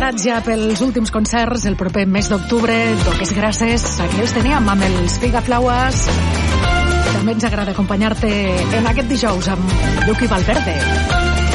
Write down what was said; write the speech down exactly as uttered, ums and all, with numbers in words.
preparats ja pels últims concerts el proper mes d'octubre. Toques grasses, aquí els teníem amb els Figaflaues. També ens agrada acompanyar-te en aquest dijous amb Lluc i Valverde.